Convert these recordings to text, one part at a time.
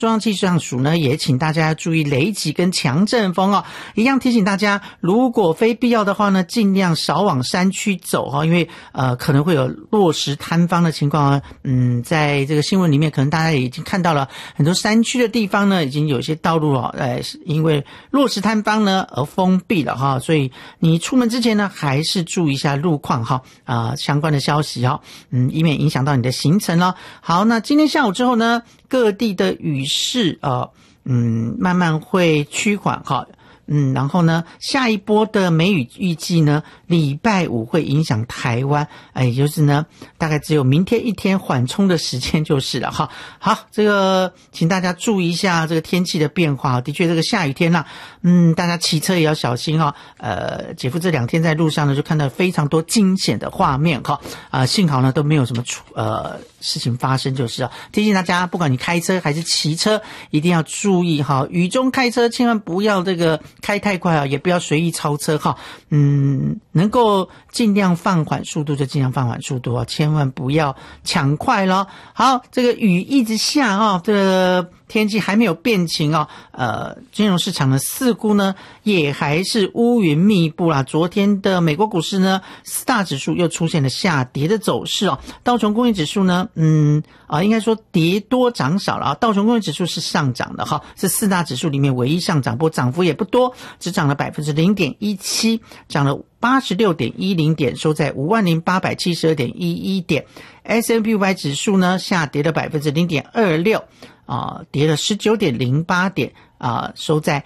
中央气象署呢也请大家注意雷击跟强阵风哦，一样提醒大家，如果非必要的话呢，尽量少往山区走哈，因为可能会有落石坍方的情况啊。在这个新闻里面，可能大家也已经看到了很多山区的地方呢，已经有一些道路哦，因为落石坍方呢而封闭了哈，所以你出门之前呢，还是注意一下路况哈相关的消息哈，以免影响到你的行程咯。好，那今天下午之后呢，各地的雨势慢慢会趋缓哈。然后呢，下一波的梅雨预计呢，礼拜五会影响台湾，也就是呢，大概只有明天一天缓冲的时间就是了哈。好，这个请大家注意一下这个天气的变化，的确这个下雨天大家骑车也要小心哦。姐夫这2天在路上呢，就看到非常多惊险的画面哈。幸好呢都没有什么事情发生就是了。提醒大家，不管你开车还是骑车，一定要注意哈。雨中开车千万不要这个开太快啊，也不要随意超车哈。能够尽量放缓速度就尽量放缓速度啊，千万不要抢快咯。好，这个雨一直下啊，这个天气还没有变晴哦。金融市场呢似乎呢也还是乌云密布啦。昨天的美国股市呢，4大指数又出现了下跌的走势哦。道琼工业指数呢，应该说跌多涨少了啊。道琼工业指数是上涨的哈，是4大指数里面唯一上涨，不过涨幅也不多，只涨了 0.17%， 涨了86.10点，收在 50,872.11 点。S&P 500指数呢下跌了 0.26%，跌了 19.08 点收在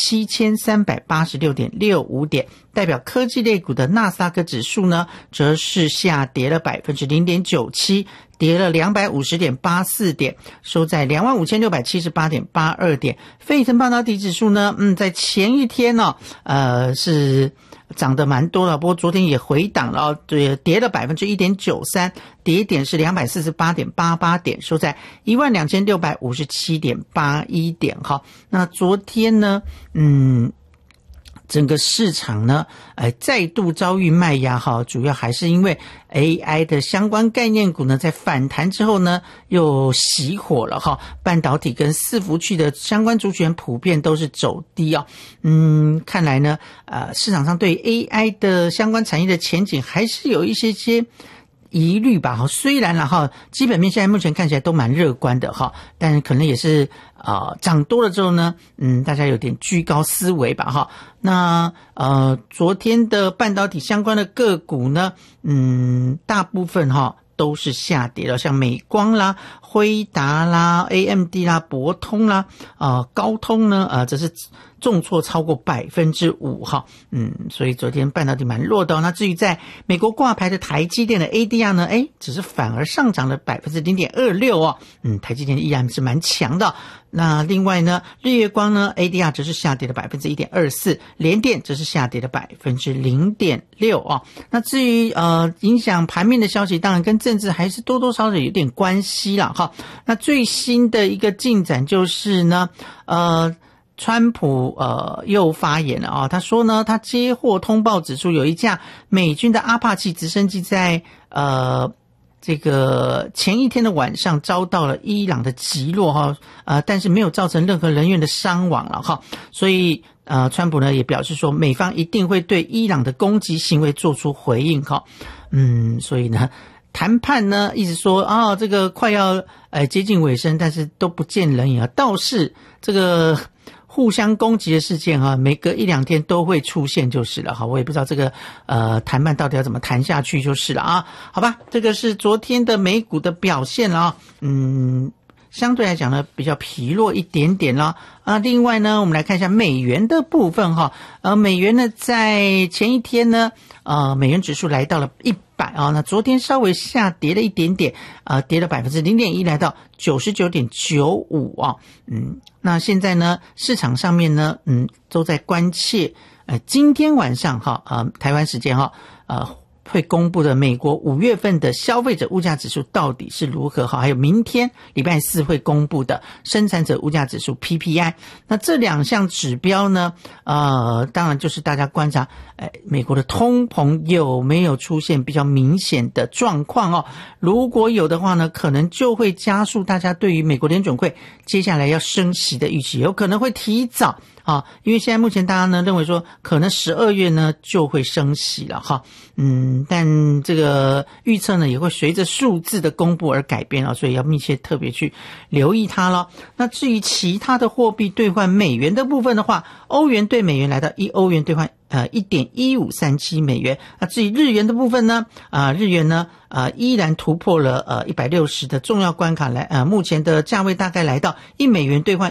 7386.65 点。代表科技类股的纳斯达克指数呢则是下跌了 0.97%， 跌了 250.84 点，收在 25,678.82 点。费城半导体指数呢在前一天是涨得蛮多了，不过昨天也回档了跌了 1.93%， 跌点是 248.88 点，收在 12,657.81 点哈。那昨天呢整个市场呢再度遭遇卖压哈，主要还是因为 AI 的相关概念股呢在反弹之后呢又熄火了哈。半导体跟伺服器的相关族群普遍都是走低哦。看来呢市场上对 AI 的相关产业的前景还是有一些疑虑吧哈。虽然啦基本面现在目前看起来都蛮乐观的哈，但可能也是涨多了之后呢大家有点居高思维吧哈。那昨天的半导体相关的个股呢大部分都是下跌了，像美光啦、辉达啦、AMD 啦、博通啦、高通呢这是重挫超过 5% 哈。所以昨天半导体蛮弱的。那至于在美国挂牌的台积电的 ADR 呢只是反而上涨了 0.26% 哦。台积电依然是蛮强的。那另外呢，日月光呢 ADR 则是下跌了 1.24%， 联电则是下跌了 0.6% 哦。那至于影响盘面的消息，当然跟政治还是多多少少有点关系啦哈。那最新的一个进展就是呢川普又发言了他说呢，他接获通报指出有一架美军的阿帕奇直升机在这个前一天的晚上遭到了伊朗的击落但是没有造成任何人员的伤亡了哈。所以川普呢也表示说，美方一定会对伊朗的攻击行为做出回应哈。所以呢谈判呢一直说这个快要接近尾声，但是都不见人影倒是这个互相攻击的事件每隔1-2天都会出现就是了我也不知道这个谈判到底要怎么谈下去就是了好吧，这个是昨天的美股的表现了相对来讲呢比较疲弱一点点了另外呢我们来看一下美元的部分美元呢在前一天呢美元指数来到了100那昨天稍微下跌了一点点跌了 0.1% 来到 99.95 那现在呢市场上面呢都在关切今天晚上台湾时间会公布的美国5月份的消费者物价指数到底是如何，还有明天礼拜四会公布的生产者物价指数 PPI。 那这2项指标呢当然就是大家观察美国的通膨有没有出现比较明显的状况如果有的话呢，可能就会加速大家对于美国联准会接下来要升息的预期，有可能会提早因为现在目前大家呢认为说可能12月呢就会升息了但这个预测呢也会随着数字的公布而改变所以要密切特别去留意它了。那至于其他的货币兑换美元的部分的话，欧元兑美元来到1欧元兑换1.1537美元。那至于日元的部分呢日元呢依然突破了160的重要关卡目前的价位大概来到1美元兑换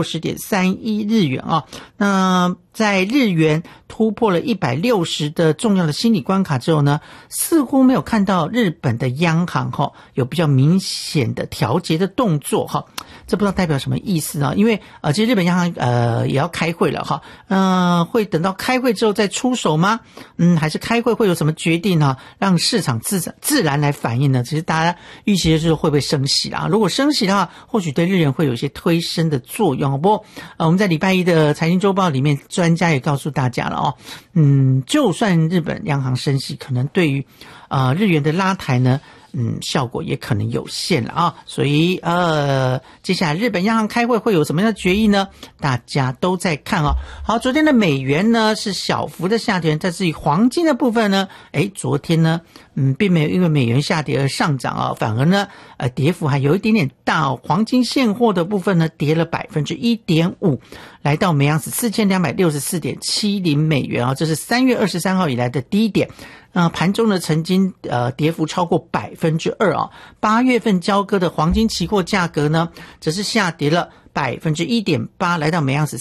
160.31 日元那在日元突破了160的重要的心理关卡之后呢，似乎没有看到日本的央行有比较明显的调节的动作这不知道代表什么意思因为其实日本央行也要开会了会等到开会之后再出手吗？还是开会会有什么决定让市场自然来反应呢？其实大家预期的是会不会升息啦？如果升息的话，或许对日元会有一些推升的作用。不过我们在礼拜一的财经周报里面，专家也告诉大家了就算日本央行升息，可能对于日元的拉抬呢效果也可能有限了所以接下来日本央行开会会有什么样的决议呢？大家都在看好，昨天的美元呢是小幅的下跌，但至于黄金的部分呢昨天呢并没有因为美元下跌而上涨反而呢跌幅还有一点点大黄金现货的部分呢跌了 1.5%， 来到每盎司 4264.70 美元这是3月23号以来的低点。盘中呢曾经跌幅超过 2% 8月份交割的黄金期货价格呢则是下跌了 1.8%， 来到每盎司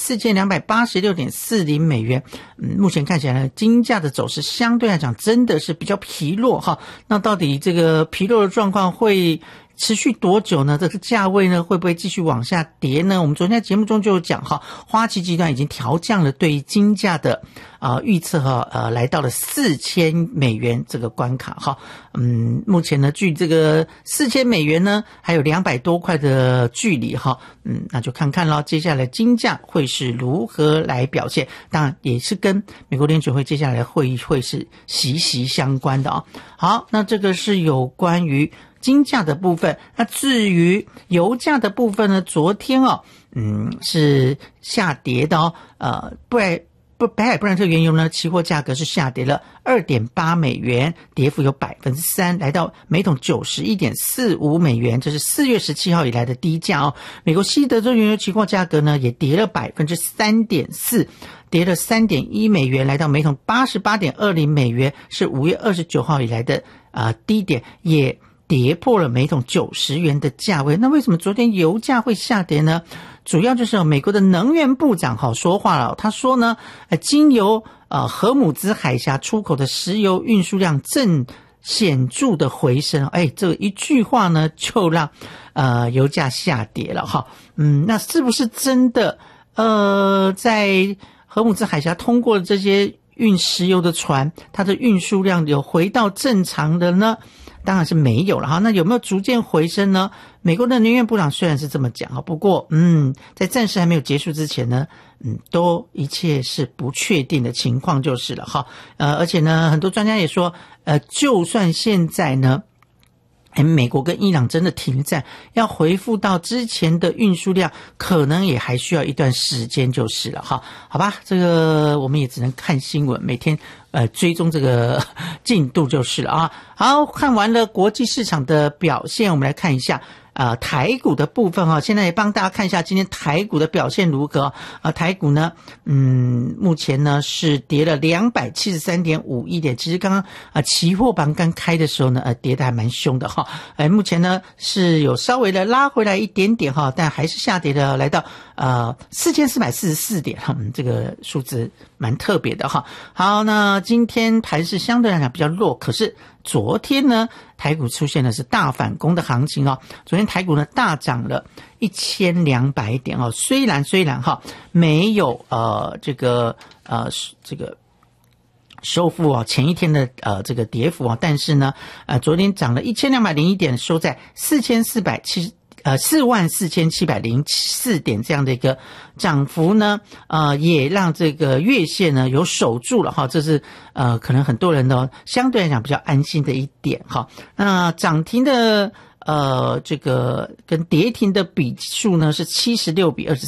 4286.40 美元。目前看起来呢金价的走势相对来讲真的是比较疲弱那到底这个疲弱的状况会持续多久呢？这个价位呢会不会继续往下跌呢？我们昨天在节目中就有讲花旗集团已经调降了对于金价的预测来到了4000美元这个关卡目前呢距这个4000美元呢还有200多块的距离那就看看咯接下来金价会是如何来表现，当然也是跟美国联准会接下来的会议会是息息相关的好，那这个是有关于金价的部分。那至于油价的部分呢，昨天是下跌的北海布兰特原油呢期货价格是下跌了 2.8 美元，跌幅有 3%， 来到每桶 91.45 美元，这是4月17号以来的低价美国西德州原油期货价格呢也跌了 3.4%， 跌了 3.1 美元，来到每桶 88.20 美元，是5月29号以来的低点，也跌破了每桶90元的价位。那为什么昨天油价会下跌呢？主要就是美国的能源部长说话了，他说呢经由荷姆兹海峡出口的石油运输量正显著的回升这一句话呢就让油价下跌了那是不是真的在荷姆兹海峡通过这些运石油的船，它的运输量有回到正常的呢？当然是没有了那有没有逐渐回升呢？美国的能源部长虽然是这么讲不过在战事还没有结束之前呢都一切是不确定的情况就是了而且呢很多专家也说就算现在呢美国跟伊朗真的停战，要恢复到之前的运输量可能也还需要一段时间就是了好吧，这个我们也只能看新闻，每天追踪这个进度就是了好，看完了国际市场的表现，我们来看一下台股的部分现在也帮大家看一下今天台股的表现如何台股呢目前呢是跌了 273.51 点，其实刚刚期货盘刚开的时候呢跌得还蛮凶的目前呢是有稍微的拉回来一点点但还是下跌的来到4444点这个数字蛮特别的好，那今天盘势相对来讲比较弱，可是昨天呢台股出现的是大反攻的行情昨天台股呢大涨了1200点虽然没有这个收复前一天的这个跌幅但是呢昨天涨了1201点，收在44704这样的一个涨幅呢也让这个月线呢有守住了这是可能很多人呢相对来讲比较安心的一点那涨停的这个跟跌停的比数呢是76比